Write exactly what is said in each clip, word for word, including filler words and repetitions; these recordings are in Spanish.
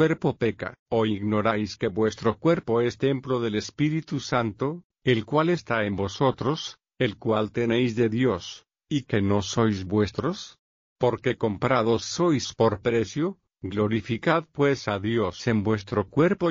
cuerpo peca. ¿O ignoráis que vuestro cuerpo es templo del Espíritu Santo, el cual está en vosotros, el cual tenéis de Dios, y que no sois vuestros? Porque comprados sois por precio. Glorificad pues a Dios en vuestro cuerpo.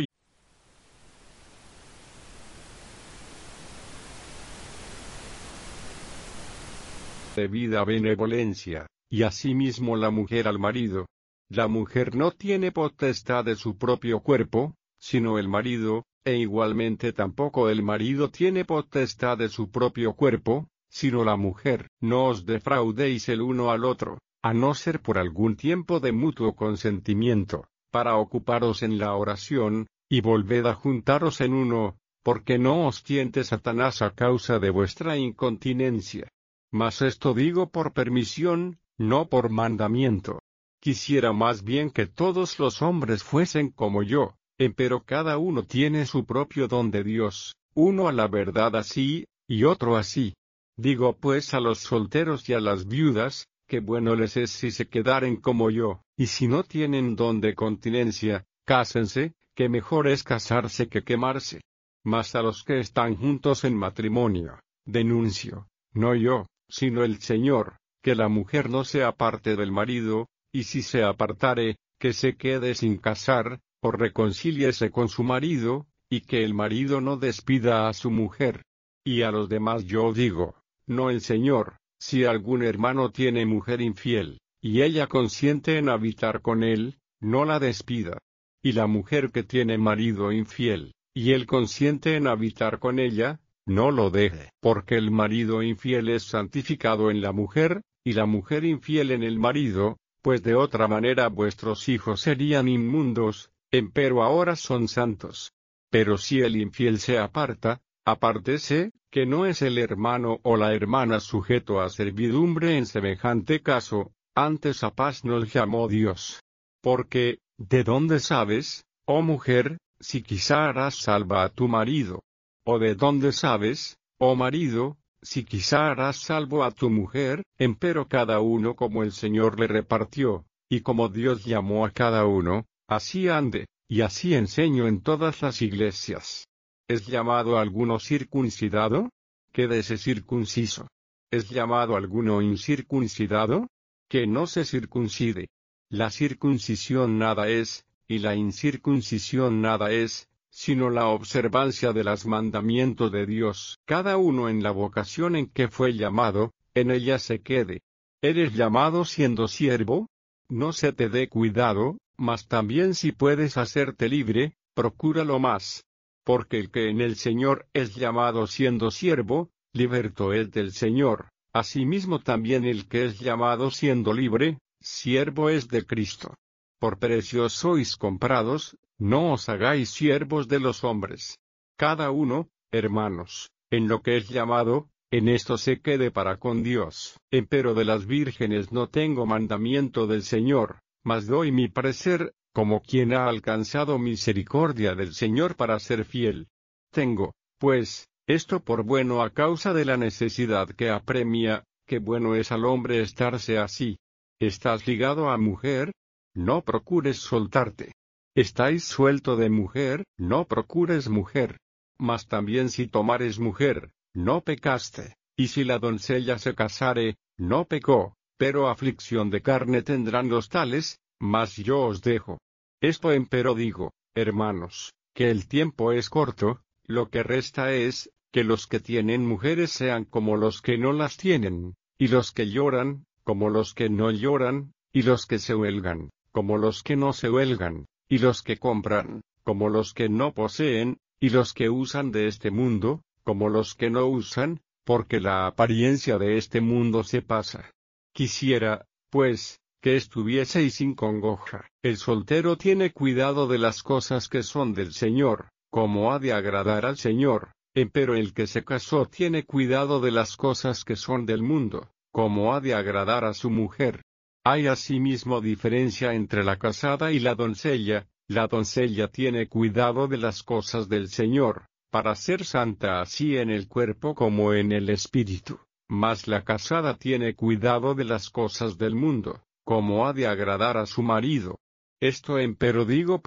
Debida benevolencia, y asimismo la mujer al marido. La mujer no tiene potestad de su propio cuerpo, sino el marido, e igualmente tampoco el marido tiene potestad de su propio cuerpo, sino la mujer. No os defraudéis el uno al otro, a no ser por algún tiempo de mutuo consentimiento, para ocuparos en la oración, y volved a juntaros en uno, porque no os tiente Satanás a causa de vuestra incontinencia. Mas esto digo por permisión, no por mandamiento. Quisiera más bien que todos los hombres fuesen como yo, empero cada uno tiene su propio don de Dios, uno a la verdad así, y otro así. Digo pues a los solteros y a las viudas, que bueno les es si se quedaren como yo, y si no tienen don de continencia, cásense, que mejor es casarse que quemarse. Mas a los que están juntos en matrimonio, denuncio, no yo, sino el Señor, que la mujer no se aparte del marido, y si se apartare, que se quede sin casar, o reconcíliese con su marido, y que el marido no despida a su mujer. Y a los demás yo digo, no el Señor, si algún hermano tiene mujer infiel, y ella consiente en habitar con él, no la despida. Y la mujer que tiene marido infiel, y él consiente en habitar con ella, no lo deje, porque el marido infiel es santificado en la mujer, y la mujer infiel en el marido, pues de otra manera vuestros hijos serían inmundos, empero ahora son santos. Pero si el infiel se aparta, apártese, que no es el hermano o la hermana sujeto a servidumbre en semejante caso, antes a paz nos llamó Dios. Porque, ¿de dónde sabes, oh mujer, si quizá harás salva a tu marido? ¿O de dónde sabes, oh marido, si quizá harás salvo a tu mujer? Empero cada uno como el Señor le repartió, y como Dios llamó a cada uno, así ande, y así enseño en todas las iglesias. ¿Es llamado alguno circuncidado? Quédese circunciso. ¿Es llamado alguno incircuncidado? Que no se circuncide. La circuncisión nada es, y la incircuncisión nada es, sino la observancia de los mandamientos de Dios. Cada uno en la vocación en que fue llamado, en ella se quede. ¿Eres llamado siendo siervo? No se te dé cuidado, mas también si puedes hacerte libre, procúralo más. Porque el que en el Señor es llamado siendo siervo, liberto es del Señor. Asimismo también el que es llamado siendo libre, siervo es de Cristo. Por precio sois comprados, no os hagáis siervos de los hombres. Cada uno, hermanos, en lo que es llamado, en esto se quede para con Dios. Empero de las vírgenes no tengo mandamiento del Señor, mas doy mi parecer, como quien ha alcanzado misericordia del Señor para ser fiel. Tengo, pues, esto por bueno a causa de la necesidad que apremia, que bueno es al hombre estarse así. ¿Estás ligado a mujer? No procures soltarte. ¿Estáis suelto de mujer? No procures mujer. Mas también si tomares mujer, no pecaste, y si la doncella se casare, no pecó, pero aflicción de carne tendrán los tales, mas yo os dejo. Esto empero digo, hermanos, que el tiempo es corto, lo que resta es, que los que tienen mujeres sean como los que no las tienen, y los que lloran, como los que no lloran, y los que se huelgan, como los que no se huelgan, y los que compran, como los que no poseen, y los que usan de este mundo, como los que no usan, porque la apariencia de este mundo se pasa. Quisiera, pues, que estuvieseis sin congoja. El soltero tiene cuidado de las cosas que son del Señor, como ha de agradar al Señor, empero el que se casó tiene cuidado de las cosas que son del mundo, como ha de agradar a su mujer. Hay asimismo diferencia entre la casada y la doncella. La doncella tiene cuidado de las cosas del Señor, para ser santa así en el cuerpo como en el espíritu, mas la casada tiene cuidado de las cosas del mundo, como ha de agradar a su marido. Esto empero digo